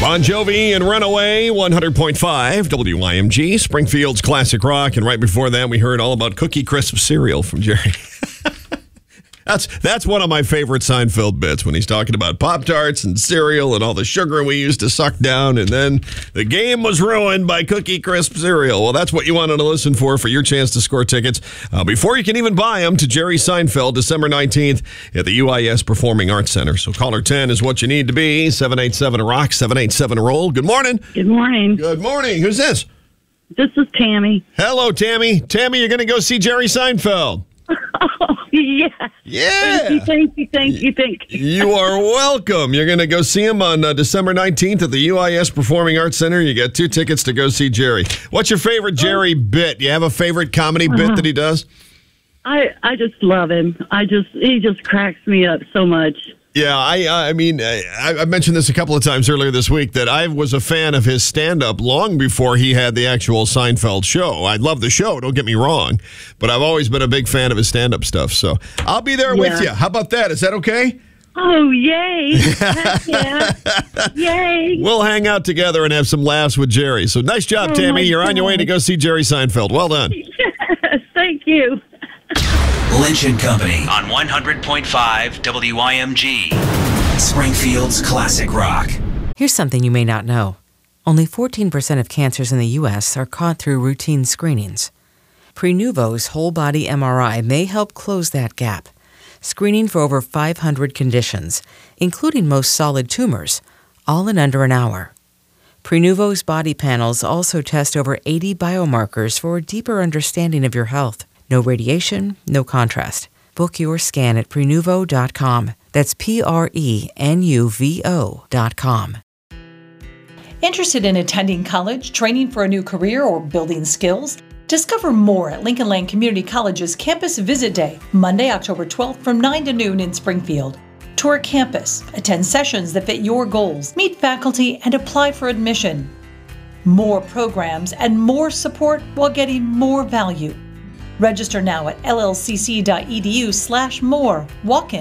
Bon Jovi and Runaway, 100.5 WIMG, Springfield's classic rock. And right before that, we heard all about Cookie Crisp cereal from Jerry. That's one of my favorite Seinfeld bits, when he's talking about Pop-Tarts and cereal and all the sugar we used to suck down, and then the game was ruined by Cookie Crisp cereal. Well, that's what you wanted to listen for your chance to score tickets before you can even buy them to Jerry Seinfeld, December 19th at the UIS Performing Arts Center. So caller 10 is what you need to be. 787-ROCK, 787-ROLL. Good morning. Good morning. Good morning. Who's this? This is Tammy. Hello, Tammy. Tammy, you're going to go see Jerry Seinfeld. Oh, yeah. Yeah. Thank you. You are welcome. You're going to go see him on December 19th at the UIS Performing Arts Center. You get 2 tickets to go see Jerry. What's your favorite Jerry bit? You have a favorite comedy bit that he does? I just love him. He just cracks me up so much. Yeah, I mean, I mentioned this a couple of times earlier this week that I was a fan of his stand-up long before he had the actual Seinfeld show. I love the show, don't get me wrong, but I've always been a big fan of his stand-up stuff. So I'll be there with you. How about that? Is that okay? Oh, yay. Heck yeah. Yay. We'll hang out together and have some laughs with Jerry. So nice job, Tammy. You're on your way to go see Jerry Seinfeld. Well done. Yes, thank you. Lynch & Company on 100.5 WIMG, Springfield's classic rock. Here's something you may not know. Only 14% of cancers in the U.S. are caught through routine screenings. Prenuvo's whole-body MRI may help close that gap, screening for over 500 conditions, including most solid tumors, all in under an hour. Prenuvo's body panels also test over 80 biomarkers for a deeper understanding of your health. No radiation, no contrast. Book your scan at Prenuvo.com. That's Prenuvo.com. Interested in attending college, training for a new career, or building skills? Discover more at Lincoln Land Community College's Campus Visit Day, Monday, October 12th from 9 to noon in Springfield. Tour campus, attend sessions that fit your goals, meet faculty, and apply for admission. More programs and more support while getting more value. Register now at llcc.edu/more. Walk-in